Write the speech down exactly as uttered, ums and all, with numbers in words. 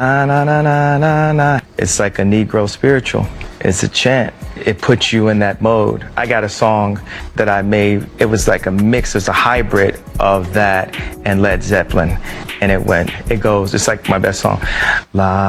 Na na na na na na. It's like a Negro spiritual. It's a chant. It puts you in that mode. I got a song that I made. It was like a mix. It's a hybrid of that and Led Zeppelin. And it went, it goes, it's like my best song. La